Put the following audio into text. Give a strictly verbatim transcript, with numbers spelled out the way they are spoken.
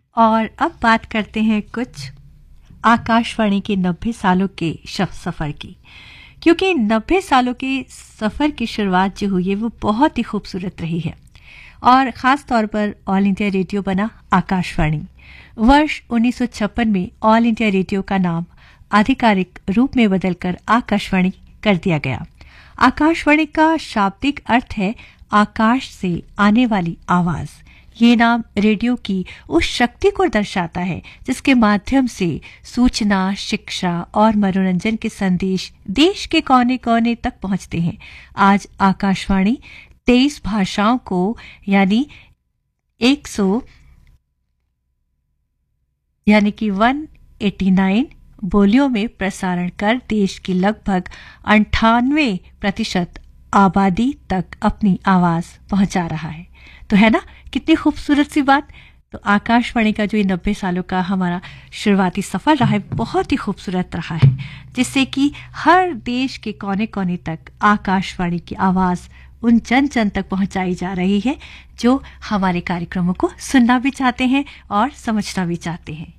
और अब बात करते हैं कुछ आकाशवाणी के नब्बे सालों के सफ़र की, क्योंकि नब्बे सालों के सफ़र की शुरुआत जो हुई है वो बहुत ही खूबसूरत रही है। और ख़ास तौर पर ऑल इंडिया रेडियो बना आकाशवाणी। वर्ष उन्नीस सौ छप्पन में ऑल इंडिया रेडियो का नाम आधिकारिक रूप में बदलकर आकाशवाणी कर दिया गया। आकाशवाणी का शाब्दिक अर्थ है आकाश से आने वाली आवाज। ये नाम रेडियो की उस शक्ति को दर्शाता है जिसके माध्यम से सूचना, शिक्षा और मनोरंजन के संदेश देश के कोने कोने तक पहुंचते हैं। आज आकाशवाणी तेईस भाषाओं को यानी एक सौ यानी कि एक सौ नवासी बोलियों में प्रसारण कर देश की लगभग अंठानवे प्रतिशत आबादी तक अपनी आवाज पहुंचा रहा है। तो है ना कितनी खूबसूरत सी बात। तो आकाशवाणी का जो ये नब्बे सालों का हमारा शुरुआती सफर रहा है बहुत ही खूबसूरत रहा है, जिससे कि हर देश के कोने कोने तक आकाशवाणी की आवाज उन जन जन तक पहुंचाई जा रही है जो हमारे कार्यक्रमों को सुनना भी चाहते हैं और समझना भी चाहते हैं।